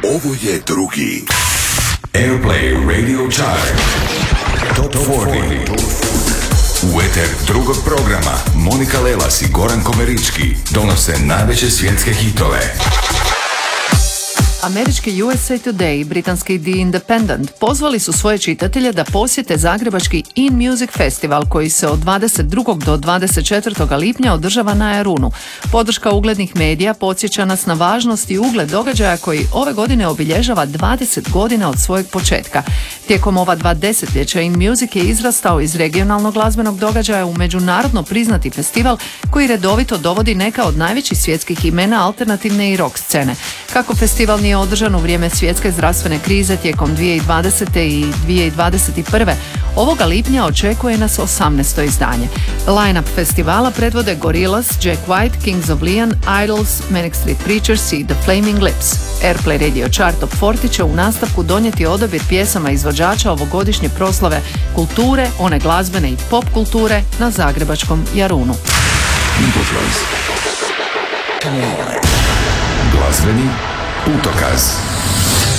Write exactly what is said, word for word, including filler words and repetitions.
Ovo je drugi Airplay Radio Chart Top četrdeset. U eter drugog programa Monika Lelas i Goran Komerički donose najveće svjetske hitove. Američki U S A Today i britanski The Independent pozvali su svoje čitatelje da posjete zagrebački In Music Festival koji se od dvadeset drugog do dvadeset četvrtog lipnja održava na Jarunu. Podrška uglednih medija podsjeća nas na važnost i ugled događaja koji ove godine obilježava dvadeset godina od svojeg početka. Tijekom ova dva desetljeća In Music je izrastao iz regionalnog glazbenog događaja u međunarodno priznati festival koji redovito dovodi neka od najvećih svjetskih imena alternativne i rock scene. Kako festival nije održan u vrijeme svjetske zdravstvene krize tijekom dvije tisuće dvadesete. i dvije tisuće dvadeset prve. ovoga lipnja očekuje nas osamnaesto izdanje. Line-up festivala predvode Gorillaz, Jack White, Kings of Leon, Idols, Manic Street Preachers i The Flaming Lips. Airplay Radio Chart Top četrdeset će u nastavku donijeti odabir pjesama izvođača ovogodišnje proslave kulture, one glazbene i pop kulture na zagrebačkom Jarunu. Glazbeni putokaz.